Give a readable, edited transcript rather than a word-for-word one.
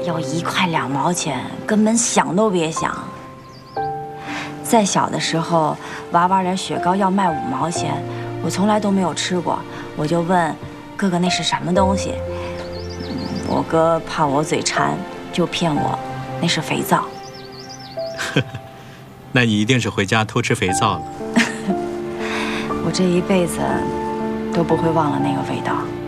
要1块2毛钱，根本想都别想。再小的时候，玩点雪糕要卖5毛钱，我从来都没有吃过，我就问哥哥那是什么东西。我哥怕我嘴馋，就骗我那是肥皂。 那你一定是回家偷吃肥皂了。 我这一辈子都不会忘了那个味道。